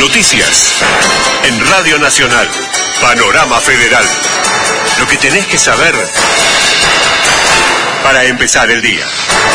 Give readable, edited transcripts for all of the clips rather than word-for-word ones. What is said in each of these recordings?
Noticias. En Radio Nacional. Panorama Federal. Lo que tenés que saber para empezar el día.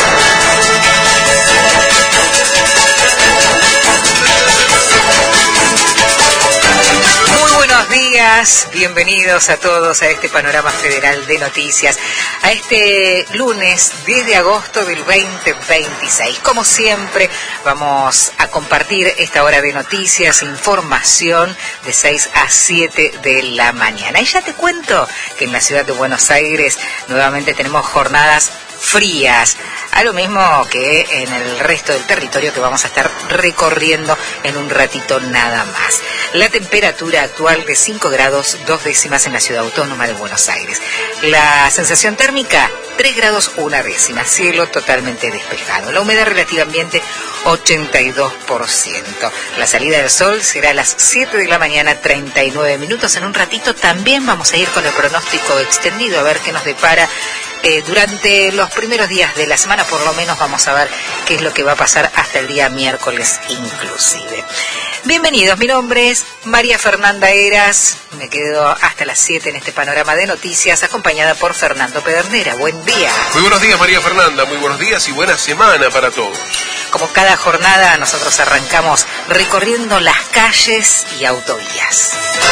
Buenos días, bienvenidos a todos a este Panorama Federal de Noticias, a este lunes 10 de agosto del 2026. Como siempre, vamos a compartir esta hora de noticias, información de 6 a 7 de la mañana. Y ya te cuento que en la ciudad de Buenos Aires nuevamente tenemos jornadas frías, a lo mismo que en el resto del territorio que vamos a estar recorriendo en un ratito nada más. La temperatura actual de 5 grados 2 décimas en la ciudad autónoma de Buenos Aires. La sensación térmica 3 grados 1 décima, cielo totalmente despejado. La humedad relativa ambiente 82%. La salida del sol será a las 7 de la mañana 39 minutos. En un ratito también vamos a ir con el pronóstico extendido a ver qué nos depara. Durante los primeros días de la semana, por lo menos, vamos a ver qué es lo que va a pasar hasta el día miércoles inclusive. Bienvenidos, mi nombre es María Fernanda Heras, me quedo hasta las 7 en este panorama de noticias, acompañada por Fernando Pedernera. Buen día. Muy buenos días, María Fernanda, muy buenos días y buena semana para todos. Como cada jornada, nosotros arrancamos recorriendo las calles y autovías.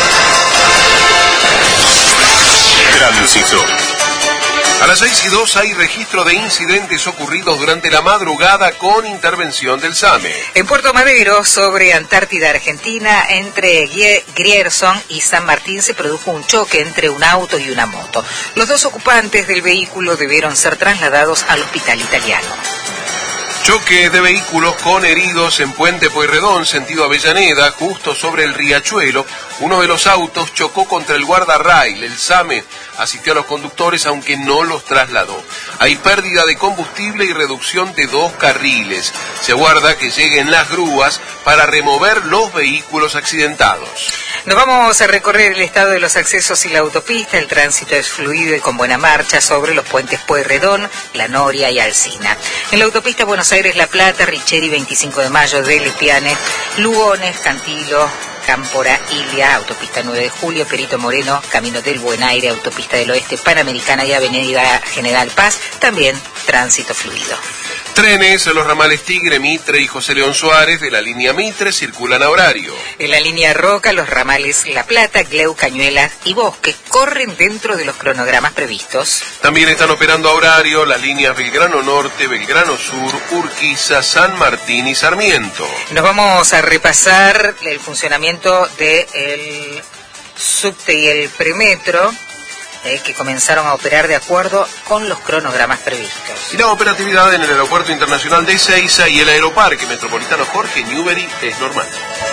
Tránsito. A las 6:02 hay registro de incidentes ocurridos durante la madrugada con intervención del SAME. En Puerto Madero, sobre Antártida Argentina, entre Grierson y San Martín, se produjo un choque entre un auto y una moto. Los dos ocupantes del vehículo debieron ser trasladados al hospital italiano. Choque de vehículos con heridos en Puente Pueyrredón, sentido Avellaneda, justo sobre el riachuelo. Uno de los autos chocó contra el guardarrail. El SAME asistió a los conductores, aunque no los trasladó. Hay pérdida de combustible y reducción de 2 carriles. Se aguarda que lleguen las grúas para remover los vehículos accidentados. Nos vamos a recorrer el estado de los accesos y la autopista. El tránsito es fluido y con buena marcha sobre los puentes Pueyrredón, La Noria y Alsina. En la autopista Buenos Aires-La Plata, Richeri, 25 de Mayo, de Lepiane, Lugones, Cantilo, Cámpora, Ilia, autopista 9 de Julio, Perito Moreno, Camino del Buen Aire, autopista del Oeste, Panamericana y Avenida General Paz, también tránsito fluido. Trenes, los ramales Tigre, Mitre y José León Suárez de la línea Mitre circulan a horario. En la línea Roca, los ramales La Plata, Gleu, Cañuelas y Bosques corren dentro de los cronogramas previstos. También están operando a horario las líneas Belgrano Norte, Belgrano Sur, Urquiza, San Martín y Sarmiento. Nos vamos a repasar el funcionamiento del subte y el premetro, que comenzaron a operar de acuerdo con los cronogramas previstos. Y la operatividad en el Aeropuerto Internacional de Ezeiza y el Aeroparque Metropolitano Jorge Newbery es normal.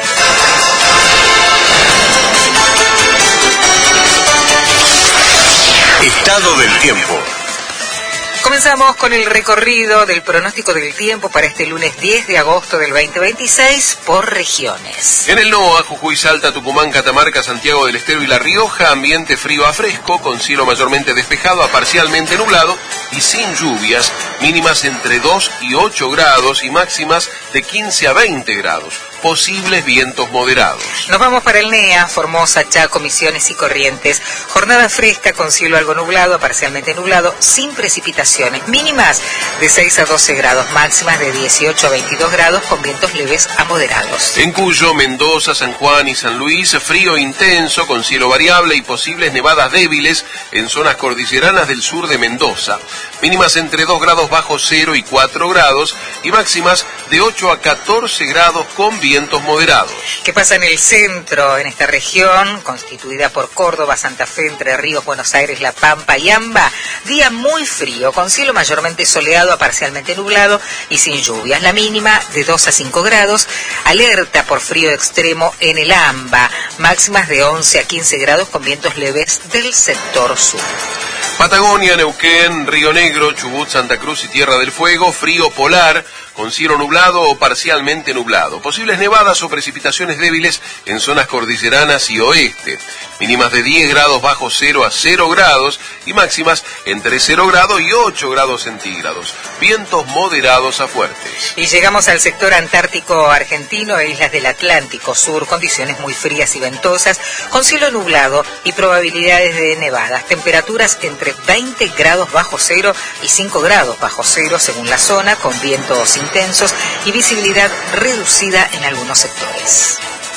Estado del tiempo. Comenzamos con el recorrido del pronóstico del tiempo para este lunes 10 de agosto del 2026 por regiones. En el NOA, Jujuy, Salta, Tucumán, Catamarca, Santiago del Estero y La Rioja, ambiente frío a fresco, con cielo mayormente despejado a parcialmente nublado y sin lluvias, mínimas entre 2 y 8 grados y máximas de 15 a 20 grados. Posibles vientos moderados. Nos vamos para el NEA, Formosa, Chaco, Misiones y Corrientes. Jornada fresca con cielo algo nublado, parcialmente nublado, sin precipitaciones. Mínimas de 6 a 12 grados, máximas de 18 a 22 grados con vientos leves a moderados. En Cuyo, Mendoza, San Juan y San Luis, frío intenso con cielo variable y posibles nevadas débiles en zonas cordilleranas del sur de Mendoza. Mínimas entre 2 grados bajo cero y 4 grados y máximas de 8 a 14 grados con vientos moderados. ¿Qué pasa en el centro, en esta región, constituida por Córdoba, Santa Fe, Entre Ríos, Buenos Aires, La Pampa y AMBA? Día muy frío, con cielo mayormente soleado a parcialmente nublado y sin lluvias. La mínima de 2 a 5 grados. Alerta por frío extremo en el AMBA. Máximas de 11 a 15 grados con vientos leves del sector sur. Patagonia, Neuquén, Río Negro, Chubut, Santa Cruz y Tierra del Fuego, frío polar con cielo nublado o parcialmente nublado. Posibles nevadas o precipitaciones débiles en zonas cordilleranas y oeste. Mínimas de 10 grados bajo cero a 0 grados y máximas entre 0 grados y 8 grados centígrados. Vientos moderados a fuertes. Y llegamos al sector antártico argentino e islas del Atlántico Sur, condiciones muy frías y ventosas, con cielo nublado y probabilidades de nevadas. Temperaturas entre 20 grados bajo cero y 5 grados bajo cero según la zona, con vientos intensos y visibilidad reducida en algunos sectores.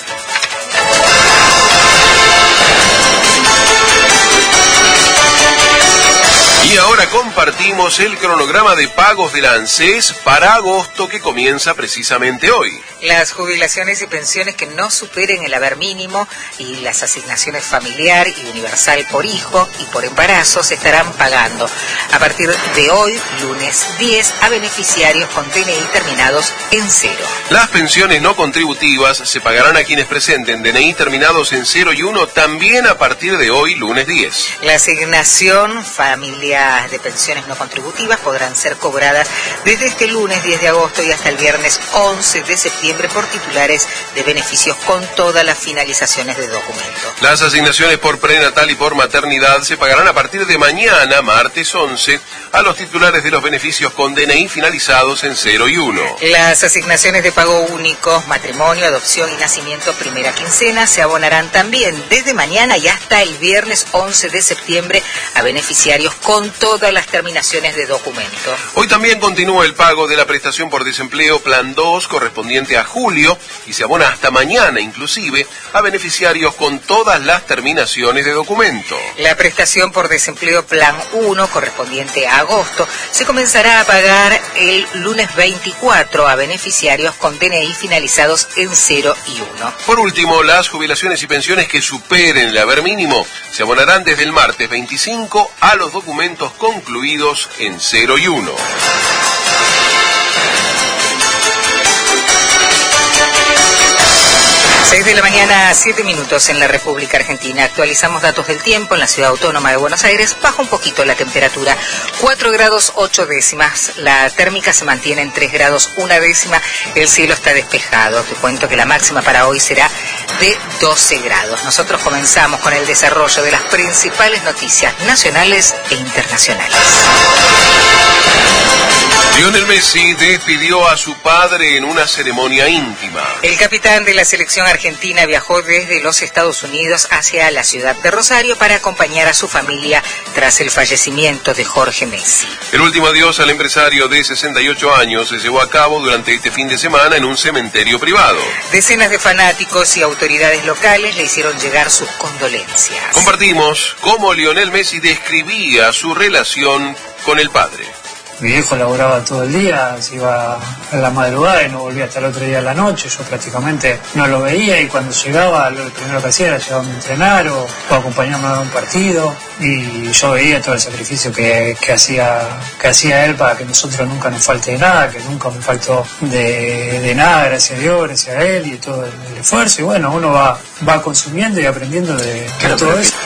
Y ahora compartimos el cronograma de pagos de la ANSES para agosto, que comienza precisamente hoy. Las jubilaciones y pensiones que no superen el haber mínimo y las asignaciones familiar y universal por hijo y por embarazo se estarán pagando a partir de hoy, lunes 10, a beneficiarios con DNI terminados en 0. Las pensiones no contributivas se pagarán a quienes presenten DNI terminados en 0 y 1 también a partir de hoy, lunes 10. La asignación familiar de pensiones no contributivas podrán ser cobradas desde este lunes 10 de agosto y hasta el viernes 11 de septiembre por titulares de beneficios con todas las finalizaciones de documento. Las asignaciones por prenatal y por maternidad se pagarán a partir de mañana, martes 11, a los titulares de los beneficios con DNI finalizados en 0 y 1. Las asignaciones de pago único, matrimonio, adopción y nacimiento primera quincena se abonarán también desde mañana y hasta el viernes 11 de septiembre a beneficiarios con todas las terminaciones de documento. Hoy también continúa el pago de la prestación por desempleo Plan 2 correspondiente a julio y se abona hasta mañana inclusive a beneficiarios con todas las terminaciones de documento. La prestación por desempleo Plan 1 correspondiente a agosto se comenzará a pagar el lunes 24 a beneficiarios con DNI finalizados en 0 y 1. Por último, las jubilaciones y pensiones que superen el haber mínimo se abonarán desde el martes 25 a los documentos concluidos en 0 y 1. 6 de la mañana, 7 minutos en la República Argentina. Actualizamos datos del tiempo en la ciudad autónoma de Buenos Aires. Baja un poquito la temperatura, 4 grados 8 décimas. La térmica se mantiene en 3 grados 1 décima. El cielo está despejado. Te cuento que la máxima para hoy será de 12 grados. Nosotros comenzamos con el desarrollo de las principales noticias nacionales e internacionales. Lionel Messi despidió a su padre en una ceremonia íntima. El capitán de la selección argentina viajó desde los Estados Unidos hacia la ciudad de Rosario para acompañar a su familia tras el fallecimiento de Jorge Messi. El último adiós al empresario de 68 años se llevó a cabo durante este fin de semana en un cementerio privado. Decenas de fanáticos y autoridades locales le hicieron llegar sus condolencias. Compartimos cómo Lionel Messi describía su relación con el padre. Mi viejo laboraba todo el día, se iba a la madrugada y no volvía hasta el otro día a la noche. Yo prácticamente no lo veía y cuando llegaba, lo primero que hacía era llevarme a entrenar o acompañarme a un partido. Y yo veía todo el sacrificio que hacía él para que nosotros nunca nos falte de nada, que nunca me faltó de nada, gracias a Dios, gracias a él y todo el esfuerzo. Y bueno, uno va consumiendo y aprendiendo de todo eso.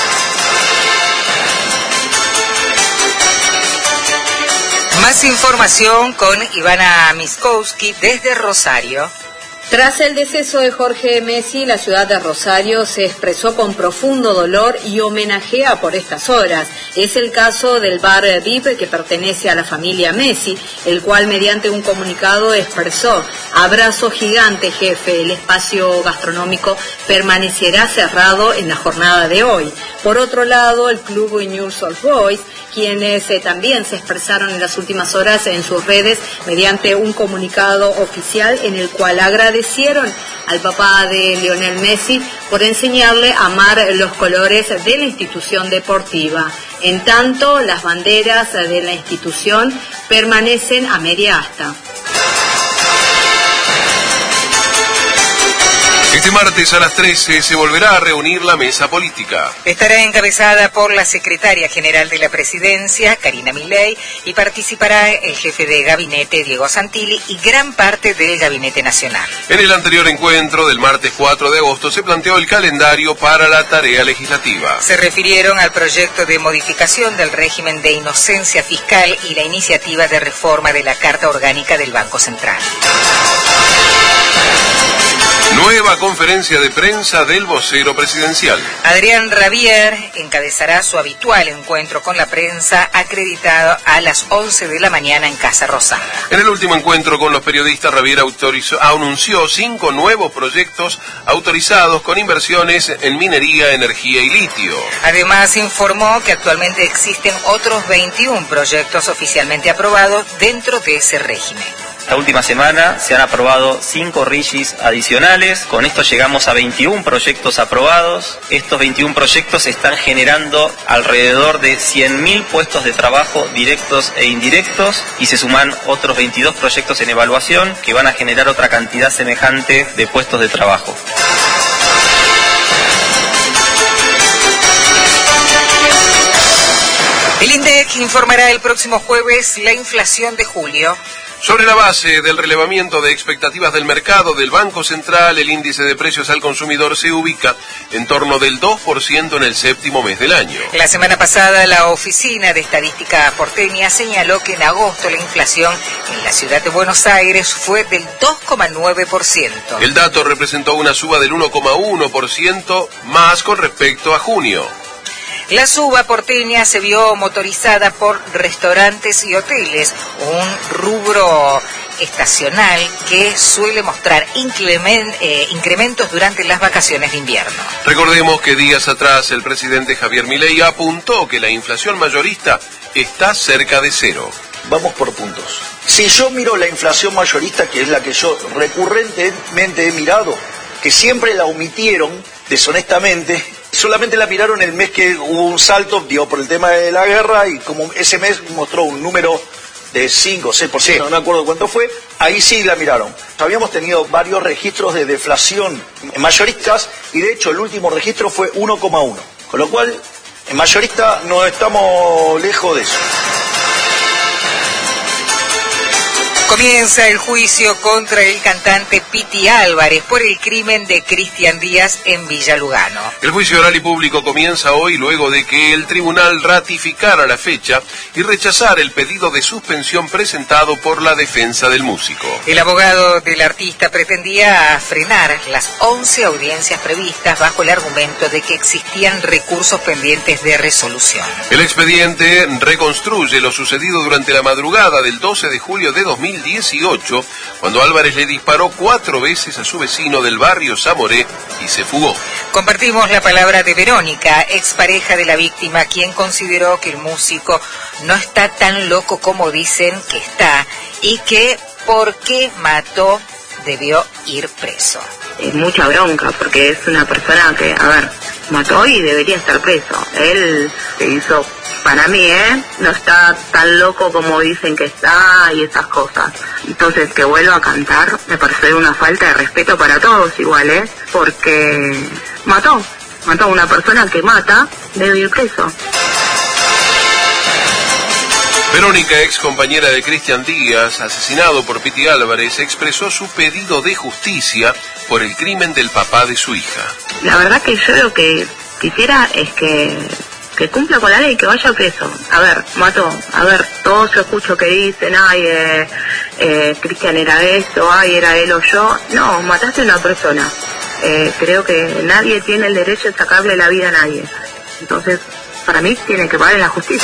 Más información con Ivana Miskowski desde Rosario. Tras el deceso de Jorge Messi, la ciudad de Rosario se expresó con profundo dolor y homenajea por estas horas. Es el caso del bar VIP que pertenece a la familia Messi, el cual mediante un comunicado expresó: abrazo gigante, jefe, el espacio gastronómico permanecerá cerrado en la jornada de hoy. Por otro lado, el club Newell's Old Boys, quienes también se expresaron en las últimas horas en sus redes mediante un comunicado oficial en el cual agradecieron al papá de Lionel Messi por enseñarle a amar los colores de la institución deportiva. En tanto, las banderas de la institución permanecen a media asta. Este martes a las 13 se volverá a reunir la mesa política. Estará encabezada por la secretaria general de la Presidencia, Karina Milei, y participará el jefe de gabinete, Diego Santilli, y gran parte del Gabinete Nacional. En el anterior encuentro del martes 4 de agosto se planteó el calendario para la tarea legislativa. Se refirieron al proyecto de modificación del régimen de inocencia fiscal y la iniciativa de reforma de la Carta Orgánica del Banco Central. Nueva conferencia de prensa del vocero presidencial. Adrián Rabier encabezará su habitual encuentro con la prensa, acreditado a las 11 de la mañana en Casa Rosada. En el último encuentro con los periodistas, Rabier anunció 5 nuevos proyectos autorizados con inversiones en minería, energía y litio. Además, informó que actualmente existen otros 21 proyectos oficialmente aprobados dentro de ese régimen. Esta última semana se han aprobado 5 RIGIs adicionales, con esto llegamos a 21 proyectos aprobados. Estos 21 proyectos están generando alrededor de 100.000 puestos de trabajo directos e indirectos y se suman otros 22 proyectos en evaluación que van a generar otra cantidad semejante de puestos de trabajo. El INDEC informará el próximo jueves la inflación de julio. Sobre la base del relevamiento de expectativas del mercado del Banco Central, el índice de precios al consumidor se ubica en torno del 2% en el séptimo mes del año. La semana pasada, la Oficina de Estadística porteña señaló que en agosto la inflación en la ciudad de Buenos Aires fue del 2,9%. El dato representó una suba del 1,1% más con respecto a junio. La suba porteña se vio motorizada por restaurantes y hoteles, un rubro estacional que suele mostrar incrementos durante las vacaciones de invierno. Recordemos que días atrás el presidente Javier Milei apuntó que la inflación mayorista está cerca de cero. Vamos por puntos. Si yo miro la inflación mayorista, que es la que yo recurrentemente he mirado, que siempre la omitieron deshonestamente, solamente la miraron el mes que hubo un salto, por el tema de la guerra, y como ese mes mostró un número de 5 o 6%, no me acuerdo cuánto fue, ahí sí la miraron. Habíamos tenido varios registros de deflación en mayoristas, y de hecho el último registro fue 1,1. Con lo cual, en mayorista no estamos lejos de eso. Comienza el juicio contra el cantante Piti Álvarez por el crimen de Cristian Díaz en Villa Lugano. El juicio oral y público comienza hoy luego de que el tribunal ratificara la fecha y rechazara el pedido de suspensión presentado por la defensa del músico. El abogado del artista pretendía frenar las 11 audiencias previstas bajo el argumento de que existían recursos pendientes de resolución. El expediente reconstruye lo sucedido durante la madrugada del 12 de julio de 2018, cuando Álvarez le disparó 4 veces a su vecino del barrio Zamoré y se fugó. Compartimos la palabra de Verónica, expareja de la víctima, quien consideró que el músico no está tan loco como dicen que está y que porque mató debió ir preso. Es mucha bronca porque es una persona que, mató y debería estar preso. Él se hizo, para mí, no está tan loco como dicen que está y esas cosas. Entonces, que vuelva a cantar me parece una falta de respeto para todos igual, porque mató a una persona que mata, debe ir preso. Verónica, ex compañera de Cristian Díaz, asesinado por Piti Álvarez, expresó su pedido de justicia por el crimen del papá de su hija. La verdad que yo lo que quisiera es que cumpla con la ley, que vaya preso. Mató. Todos yo escucho que dicen, Cristian era esto, era él o yo. No, mataste a una persona. Creo que nadie tiene el derecho de sacarle la vida a nadie. Entonces, para mí tiene que pagar en la justicia.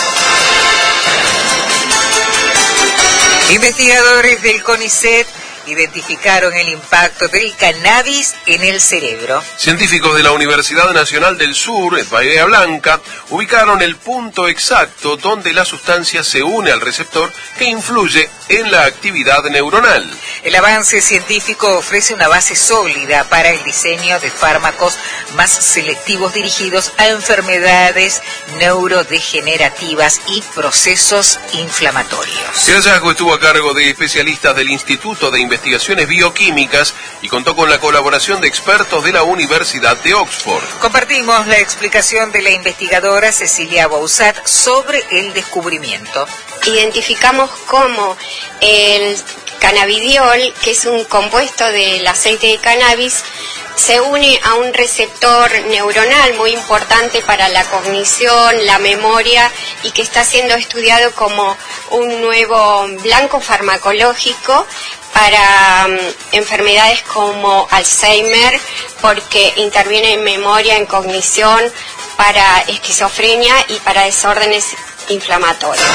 Investigadores del CONICET identificaron el impacto del cannabis en el cerebro. Científicos de la Universidad Nacional del Sur, en Bahía Blanca, ubicaron el punto exacto donde la sustancia se une al receptor que influye en la actividad neuronal. El avance científico ofrece una base sólida para el diseño de fármacos más selectivos dirigidos a enfermedades neurodegenerativas y procesos inflamatorios. El hallazgo estuvo a cargo de especialistas del Instituto de Investigación investigaciones bioquímicas y contó con la colaboración de expertos de la Universidad de Oxford. Compartimos la explicación de la investigadora Cecilia Bouzat sobre el descubrimiento. Identificamos cómo el cannabidiol, que es un compuesto del aceite de cannabis, se une a un receptor neuronal muy importante para la cognición, la memoria, y que está siendo estudiado como un nuevo blanco farmacológico para enfermedades como Alzheimer, porque interviene en memoria, en cognición, para esquizofrenia y para desórdenes inflamatorios.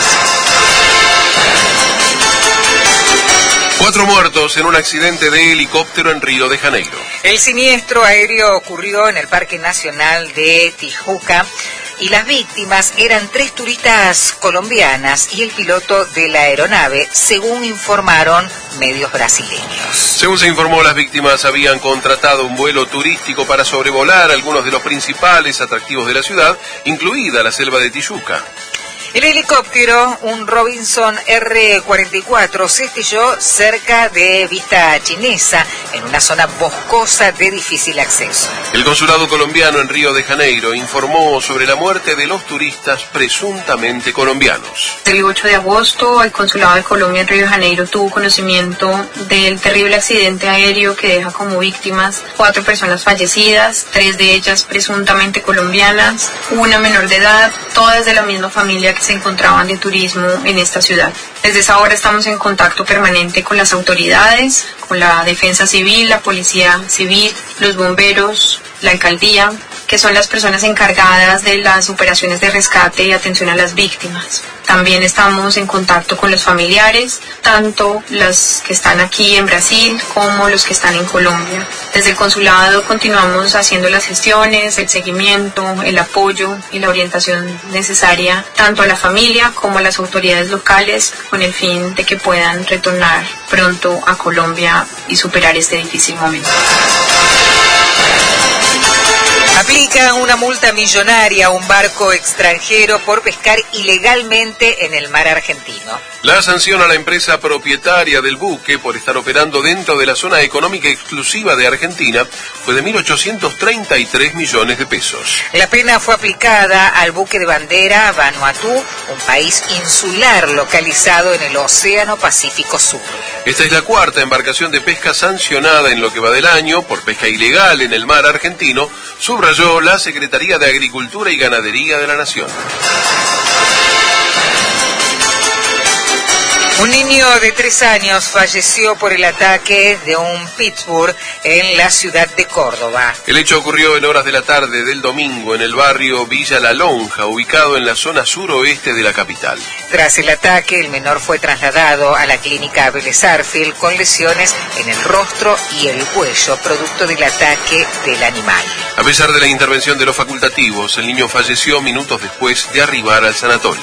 4 muertos en un accidente de helicóptero en Río de Janeiro. El siniestro aéreo ocurrió en el Parque Nacional de Tijuca y las víctimas eran 3 turistas colombianas y el piloto de la aeronave, según informaron medios brasileños. Según se informó, las víctimas habían contratado un vuelo turístico para sobrevolar algunos de los principales atractivos de la ciudad, incluida la selva de Tijuca. El helicóptero, un Robinson R-44, se estrelló cerca de Vista Chinesa, en una zona boscosa de difícil acceso. El consulado colombiano en Río de Janeiro informó sobre la muerte de los turistas presuntamente colombianos. El 8 de agosto, el consulado de Colombia en Río de Janeiro tuvo conocimiento del terrible accidente aéreo que deja como víctimas 4 personas fallecidas, 3 de ellas presuntamente colombianas, una menor de edad, todas de la misma familia que se encontraban de turismo en esta ciudad. Desde esa hora estamos en contacto permanente con las autoridades, con la defensa civil, la policía civil, los bomberos, la alcaldía, que son las personas encargadas de las operaciones de rescate y atención a las víctimas. También estamos en contacto con los familiares, tanto los que están aquí en Brasil como los que están en Colombia. Desde el consulado continuamos haciendo las gestiones, el seguimiento, el apoyo y la orientación necesaria tanto a la familia como a las autoridades locales con el fin de que puedan retornar pronto a Colombia y superar este difícil momento. Aplican una multa millonaria a un barco extranjero por pescar ilegalmente en el mar argentino. La sanción a la empresa propietaria del buque por estar operando dentro de la zona económica exclusiva de Argentina fue de 1.833 millones de pesos. La pena fue aplicada al buque de bandera Vanuatu, un país insular localizado en el Océano Pacífico Sur. Esta es la 4ª embarcación de pesca sancionada en lo que va del año por pesca ilegal en el mar argentino, subrayó la Secretaría de Agricultura y Ganadería de la Nación. Un niño de 3 años falleció por el ataque de un pitbull en la ciudad de Córdoba. El hecho ocurrió en horas de la tarde del domingo en el barrio Villa La Lonja, ubicado en la zona suroeste de la capital. Tras el ataque, el menor fue trasladado a la clínica Vélez Sarsfield con lesiones en el rostro y el cuello, producto del ataque del animal. A pesar de la intervención de los facultativos, el niño falleció minutos después de arribar al sanatorio.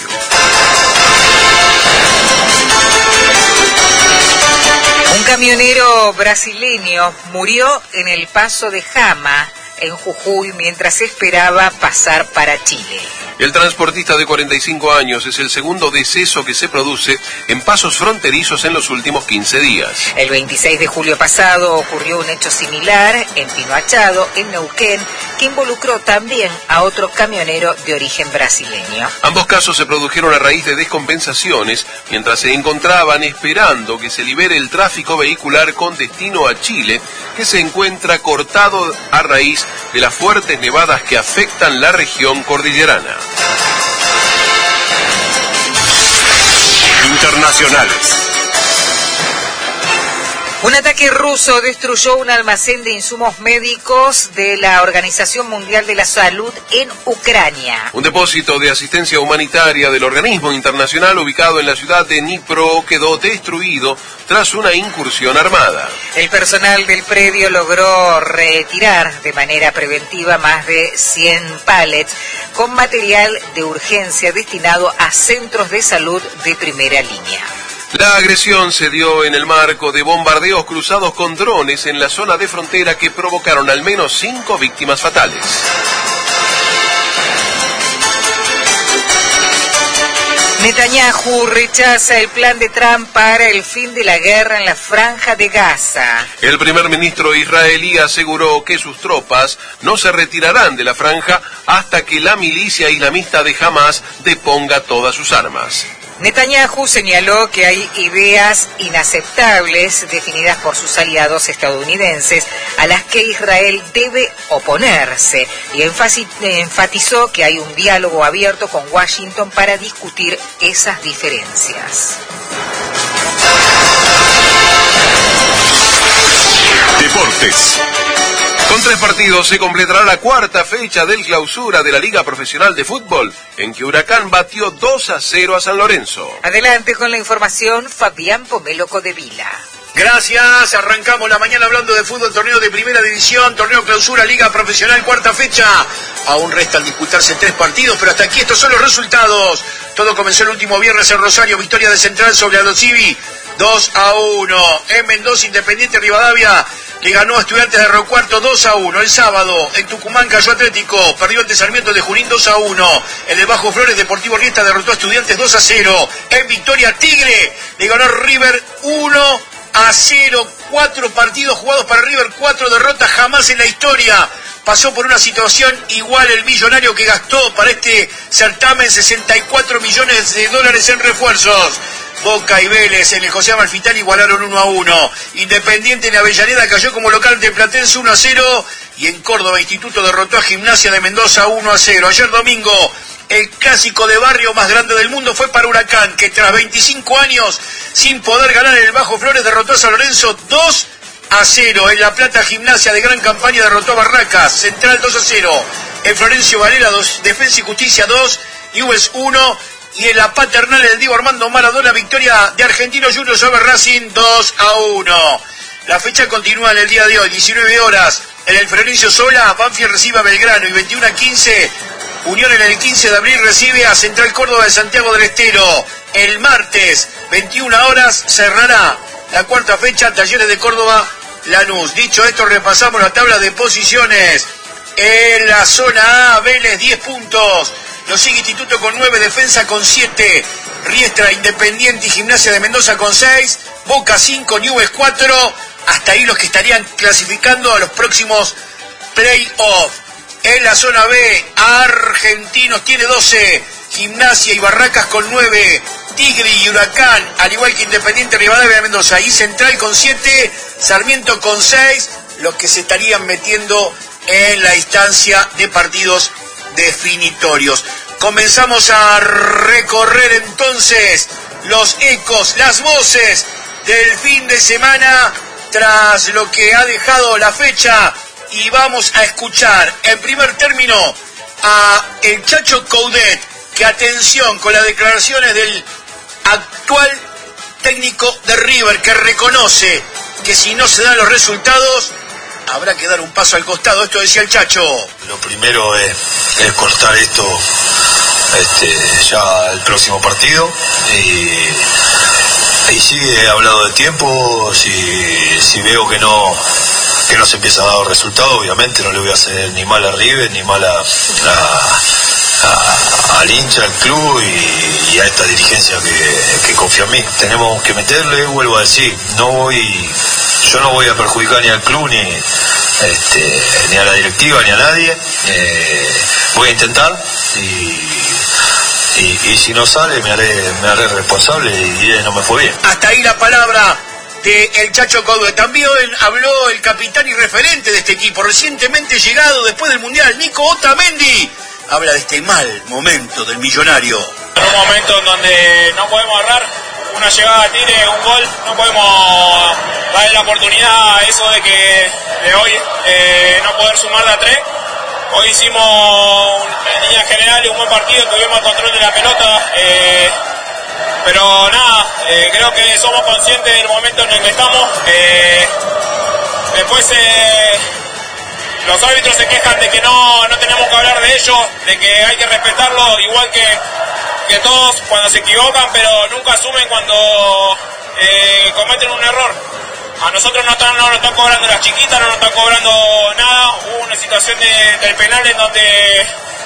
Un camionero brasileño murió en el paso de Jama, en Jujuy, mientras esperaba pasar para Chile. El transportista de 45 años es el segundo deceso que se produce en pasos fronterizos en los últimos 15 días. El 26 de julio pasado ocurrió un hecho similar en Pinoachado, en Neuquén, que involucró también a otro camionero de origen brasileño. Ambos casos se produjeron a raíz de descompensaciones, mientras se encontraban esperando que se libere el tráfico vehicular con destino a Chile, que se encuentra cortado a raíz de las fuertes nevadas que afectan la región cordillerana. Internacionales. Un ataque ruso destruyó un almacén de insumos médicos de la Organización Mundial de la Salud en Ucrania. Un depósito de asistencia humanitaria del organismo internacional ubicado en la ciudad de Dnipro quedó destruido tras una incursión armada. El personal del predio logró retirar de manera preventiva más de 100 pallets con material de urgencia destinado a centros de salud de primera línea. La agresión se dio en el marco de bombardeos cruzados con drones en la zona de frontera que provocaron al menos 5 víctimas fatales. Netanyahu rechaza el plan de Trump para el fin de la guerra en la Franja de Gaza. El primer ministro israelí aseguró que sus tropas no se retirarán de la franja hasta que la milicia islamista de Hamas deponga todas sus armas. Netanyahu señaló que hay ideas inaceptables definidas por sus aliados estadounidenses a las que Israel debe oponerse y enfatizó que hay un diálogo abierto con Washington para discutir esas diferencias. Deportes. Con 3 partidos se completará la cuarta fecha del clausura de la Liga Profesional de Fútbol, en que Huracán batió 2-0 a San Lorenzo. Adelante con la información, Fabián Pomelo Codevila. Gracias, arrancamos la mañana hablando de fútbol, torneo de primera división, torneo clausura, Liga Profesional, cuarta fecha. Aún restan disputarse 3 partidos, pero hasta aquí estos son los resultados. Todo comenzó el último viernes en Rosario, victoria de Central sobre Aldosivi, 2-1. En Mendoza, Independiente Rivadavia le ganó a Estudiantes de Río Cuarto 2-1. El sábado en Tucumán cayó Atlético, perdió ante Sarmiento de Junín 2-1. En el Bajo Flores, Deportivo Riestra derrotó a Estudiantes 2-0. En Victoria, Tigre le ganó a River 1-0. 4 partidos jugados para River, 4 derrotas, jamás en la historia pasó por una situación igual el millonario que gastó para este certamen 64 millones de dólares en refuerzos. Boca y Vélez en el José Amalfitani igualaron 1-1. Independiente en Avellaneda cayó como local ante Platense 1-0. Y en Córdoba Instituto derrotó a Gimnasia de Mendoza 1-0. Ayer domingo el clásico de barrio más grande del mundo fue para Huracán, que tras 25 años sin poder ganar en el Bajo Flores derrotó a San Lorenzo 2-0. En La Plata, Gimnasia de gran campaña derrotó a Barracas, Central 2-0. En Florencio Varela 2, Defensa y Justicia 2, Newell's 1. Y en la Paternal, el Diego Armando Maradona, victoria de Argentinos Juniors sobre Racing 2-1. La fecha continúa en el día de hoy, 19 horas. En el Florencio Sola, Banfield recibe a Belgrano y 21-15. Unión en el 15 de abril recibe a Central Córdoba de Santiago del Estero. El martes, 21 horas, cerrará la cuarta fecha, Talleres de Córdoba, Lanús. Dicho esto, repasamos la tabla de posiciones. En la zona A, Vélez 10 puntos. Lo sigue Instituto con 9, Defensa con 7, Riestra, Independiente y Gimnasia de Mendoza con 6, Boca 5, Newell's 4, hasta ahí los que estarían clasificando a los próximos play-off. En la zona B, Argentinos tiene 12, Gimnasia y Barracas con 9, Tigre y Huracán, al igual que Independiente, Rivadavia de Mendoza, y Central con 7, Sarmiento con 6, los que se estarían metiendo en la instancia de partidos definitorios. Comenzamos a recorrer entonces los ecos, las voces del fin de semana tras lo que ha dejado la fecha, y vamos a escuchar en primer término a el Chacho Coudet, que atención con las declaraciones del actual técnico de River, que reconoce que si no se dan los resultados habrá que dar un paso al costado. Esto decía el Chacho. Lo primero es cortar esto ya el próximo partido, y sigue hablado de tiempo. Si veo que no se empieza a dar los resultados, obviamente no le voy a hacer ni mal a River ni mal al hincha, al club y a esta dirigencia que confía en mí. Tenemos que meterle, vuelvo a decir, yo no voy a perjudicar ni al club ni a la directiva ni a nadie. Voy a intentar y si no sale me haré responsable y diré no me fue bien. Hasta ahí la palabra de el Chacho Coudet. También habló el capitán y referente de este equipo, recientemente llegado después del Mundial, Nico Otamendi. Habla de este mal momento del millonario. En un momento en donde no podemos errar, una llegada tire, un gol, no podemos darle la oportunidad a eso de hoy no poder sumar de a 3. Hoy hicimos en líneas generales un buen partido, tuvimos el control de la pelota, pero nada, creo que somos conscientes del momento en el que estamos. Después los árbitros se quejan de que no tenemos que hablar de ellos, de que hay que respetarlo, igual que todos cuando se equivocan, pero nunca asumen cuando cometen un error. A nosotros no nos están cobrando las chiquitas, no nos están cobrando nada. Hubo una situación del penal en donde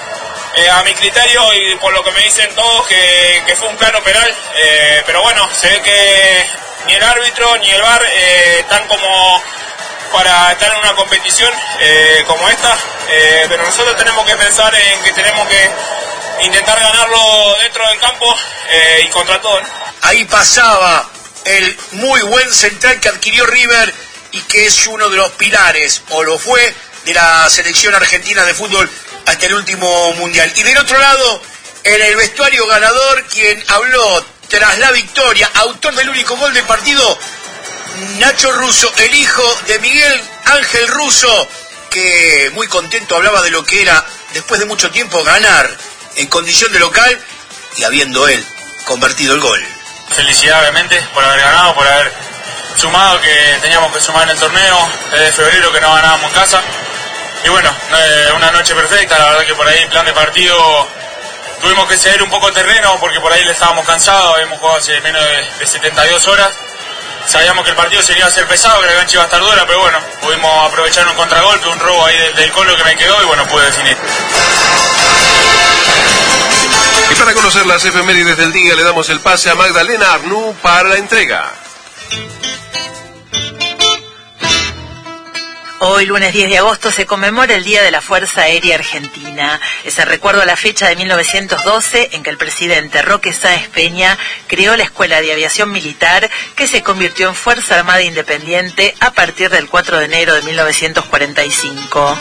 a mi criterio y por lo que me dicen todos que fue un plano penal, pero bueno, se ve que ni el árbitro ni el VAR están como para estar en una competición como esta, pero nosotros tenemos que pensar en que tenemos que intentar ganarlo dentro del campo y contra todo, ¿no? Ahí pasaba el muy buen central que adquirió River y que es uno de los pilares, o lo fue, de la selección argentina de fútbol hasta el último mundial. Y del otro lado, en el vestuario ganador, quien habló tras la victoria, autor del único gol del partido, Nacho Russo, el hijo de Miguel Ángel Russo, que muy contento hablaba de lo que era, después de mucho tiempo, ganar en condición de local y habiendo él convertido el gol. Felicidad obviamente por haber ganado, por haber sumado, que teníamos que sumar en el torneo, desde febrero que no ganábamos en casa. Y bueno, una noche perfecta, la verdad que por ahí el plan de partido tuvimos que ceder un poco el terreno porque por ahí le estábamos cansados, habíamos jugado hace menos de 72 horas. Sabíamos que el partido se iba a ser pesado, que la cancha iba a estar dura, pero bueno, pudimos aprovechar un contragolpe, un robo ahí del Colo que me quedó y bueno, pude definir. Y para conocer las efemérides del día le damos el pase a Magdalena Arnú para la entrega. Hoy, lunes 10 de agosto, se conmemora el Día de la Fuerza Aérea Argentina. Es el recuerdo a la fecha de 1912 en que el presidente Roque Sáenz Peña creó la Escuela de Aviación Militar, que se convirtió en Fuerza Armada Independiente a partir del 4 de enero de 1945.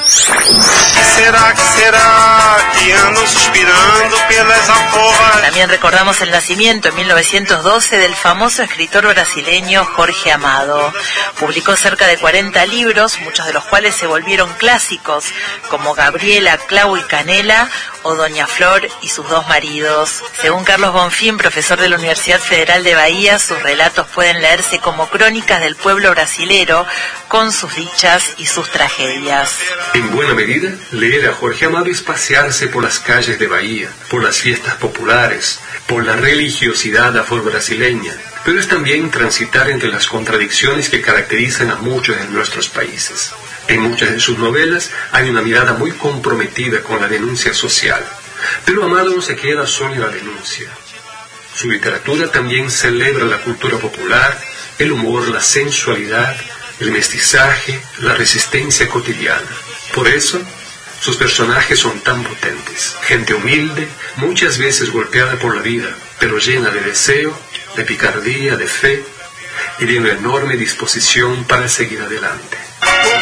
También recordamos el nacimiento en 1912 del famoso escritor brasileño Jorge Amado. Publicó cerca de 40 libros, muchos de los cuales se volvieron clásicos, como Gabriela, Clau y Canela, o Doña Flor y sus dos maridos. Según Carlos Bonfín, profesor de la Universidad Federal de Bahía, sus relatos pueden leerse como crónicas del pueblo brasilero, con sus dichas y sus tragedias. En buena medida, leer a Jorge Amado es pasearse por las calles de Bahía, por las fiestas populares, por la religiosidad afro-brasileña, pero es también transitar entre las contradicciones que caracterizan a muchos de nuestros países. En muchas de sus novelas hay una mirada muy comprometida con la denuncia social, pero Amado no se queda solo en la denuncia. Su literatura también celebra la cultura popular, el humor, la sensualidad, el mestizaje, la resistencia cotidiana. Por eso, sus personajes son tan potentes. Gente humilde, muchas veces golpeada por la vida, pero llena de deseo, de picardía, de fe y de una enorme disposición para seguir adelante.